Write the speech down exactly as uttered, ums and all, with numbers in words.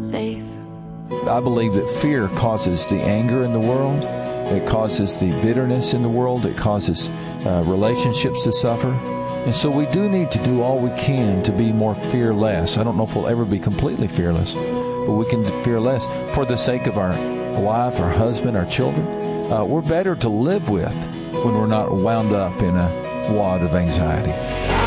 safe. I believe that fear causes the anger in the world. It causes the bitterness in the world. It causes uh, relationships to suffer. And so we do need to do all we can to be more fearless. I don't know if we'll ever be completely fearless, but we can fear less for the sake of our wife, our husband, our children. Uh, we're better to live with when we're not wound up in a wad of anxiety.